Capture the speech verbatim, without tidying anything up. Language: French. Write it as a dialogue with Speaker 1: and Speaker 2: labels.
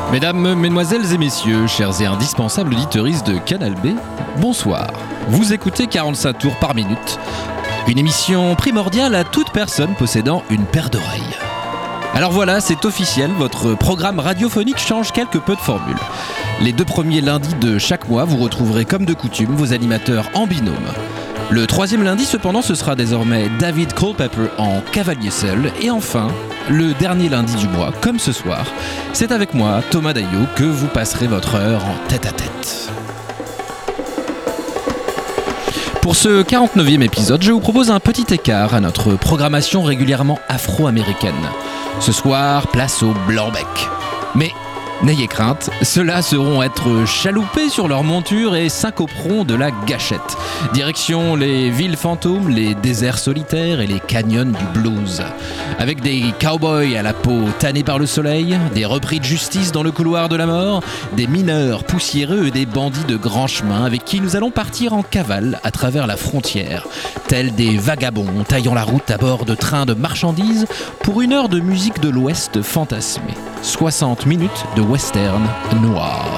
Speaker 1: Mesdames, mesdemoiselles et messieurs, chers et indispensables auditeuristes de Canal B, bonsoir. Vous écoutez quarante-cinq tours par minute, une émission primordiale à toute personne possédant une paire d'oreilles. Alors voilà, c'est officiel, votre programme radiophonique change quelque peu de formule. Les deux premiers lundis de chaque mois, vous retrouverez comme de coutume vos animateurs en binôme. Le troisième lundi, cependant, ce sera désormais David Culpepper en cavalier seul. Et enfin, le dernier lundi du mois, comme ce soir, c'est avec moi, Thomas Daillot, que vous passerez votre heure en tête-à-tête. Pour ce quarante-neuvième épisode, je vous propose un petit écart à notre programmation régulièrement afro-américaine. Ce soir, place au blanc-bec. Mais n'ayez crainte, ceux-là seront être chaloupés sur leur monture et syncoperont de la gâchette. Direction les villes fantômes, les déserts solitaires et les canyons du blues. Avec des cowboys à la peau tannée par le soleil, des repris de justice dans le couloir de la mort, des mineurs poussiéreux et des bandits de grand chemin avec qui nous allons partir en cavale à travers la frontière, tels des vagabonds taillant la route à bord de trains de marchandises pour une heure de musique de l'Ouest fantasmée. soixante minutes de western noir.